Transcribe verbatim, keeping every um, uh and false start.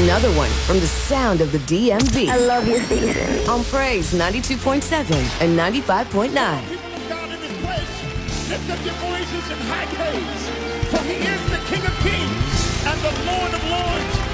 another one from the sound of the D M V. I love your station. On Praise ninety-two point seven and ninety-five point nine. People of God in this place, lift up your voices in high praise, for he is the King of Kings and the Lord of Lords.